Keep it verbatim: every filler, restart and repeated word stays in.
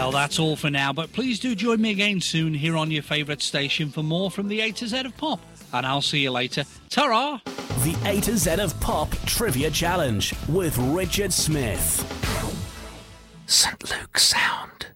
Well, that's all for now, but please do join me again soon here on your favourite station for more from the A to Z of Pop. And I'll see you later. Ta-ra! The A to Z of Pop Trivia Challenge with Richard Smith. Saint Luke Sound.